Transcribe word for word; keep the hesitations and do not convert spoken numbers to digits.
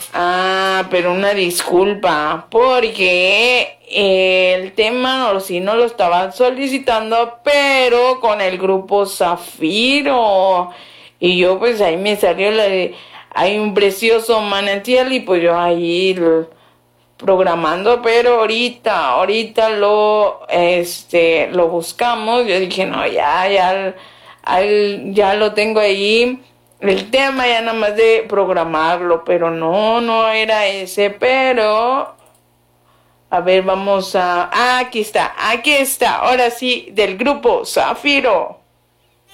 Ah, pero una disculpa, porque el tema no, sí no lo estaban solicitando, pero con el grupo Zafiro. Y yo pues ahí me salió la de, hay un precioso manantial y pues yo ahí l- programando, pero ahorita, ahorita lo, este, lo buscamos. Yo dije, no, ya, ya, al- ya lo tengo ahí. El tema ya nada más de programarlo, pero no, no era ese, pero a ver, vamos a... Ah, aquí está, aquí está, ahora sí, del grupo Zafiro.